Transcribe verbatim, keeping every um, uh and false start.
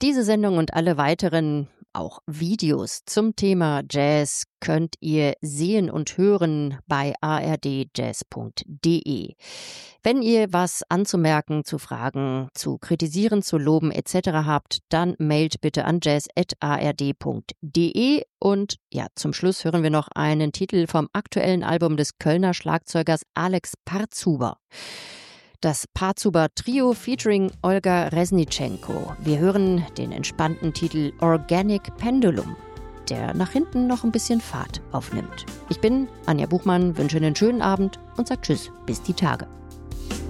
Diese Sendung und alle weiteren, auch Videos zum Thema Jazz, könnt ihr sehen und hören bei a r d jazz punkt d e. Wenn ihr was anzumerken, zu fragen, zu kritisieren, zu loben et cetera habt, dann mailt bitte an jazz at a r d punkt d e. Und ja, zum Schluss hören wir noch einen Titel vom aktuellen Album des Kölner Schlagzeugers Alex Parzuber. Das Parzuber Trio featuring Olga Resnitschenko. Wir hören den entspannten Titel Organic Pendulum, der nach hinten noch ein bisschen Fahrt aufnimmt. Ich bin Anja Buchmann, wünsche einen schönen Abend und sage Tschüss, bis die Tage.